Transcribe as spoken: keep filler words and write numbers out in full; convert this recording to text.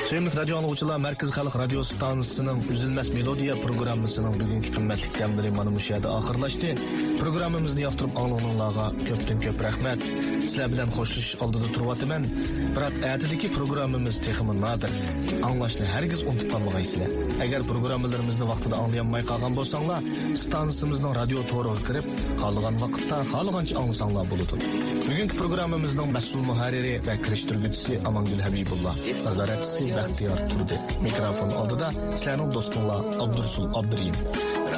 Sevimli radyo anlıqçılar, Merkez Xalq Radio Stansiyasının Üzülməz Melodiya programmasının bugünkü qimmatli təmləri mana bu yerdə axırlaşdı. Programımızı yaxtırıb anlığınlarga köpdən köp rəhmət. Sizlər bilan xoşluş aldıda turvatıman. Biroq ətidəki programımız texmi nadir. Anlaşını hergiz unutub qalmağaysızlar. Əgər proqramlarımızı vaxtida anlayanmay qalğan bolsanglar, stansiyamızın radio toruğa kirib, qalğan vaqtda qalğanca anlasanlar buludu. Bugünkü programımızın məsul muharriri və kirişdirgücüsü Amangül Habibullah, nazaratçısı Bəxtiyar Turdi. Mikrofon aldıda sizlərin dostunla Abdursul Abduriyim.